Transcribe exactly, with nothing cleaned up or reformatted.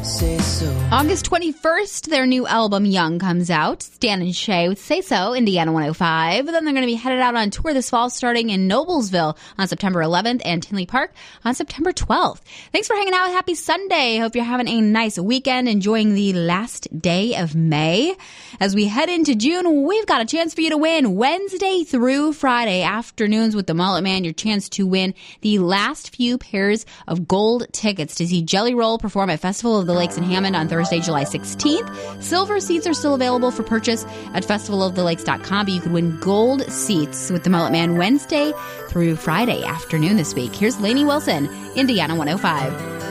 Say so. August twenty-first, their new album, Young, comes out. Stan and Shay with Say So, Indiana one oh five. Then they're going to be headed out on tour this fall, starting in Noblesville on September eleventh and Tinley Park on September twelfth. Thanks for hanging out. Happy Sunday. Hope you're having a nice weekend, enjoying the last day of May. As we head into June, we've got a chance for you to win Wednesday through Friday afternoons with the Mullet Man. Your chance to win the last few pairs of gold tickets to see Jelly Roll perform at Festival of the Lakes in Hammond on Thursday, July sixteenth. Silver seats are still available for purchase at festival of the lakes dot com, but you could win gold seats with the Mullet Man Wednesday through Friday afternoon this week. Here's Lainey Wilson, Indiana one oh five.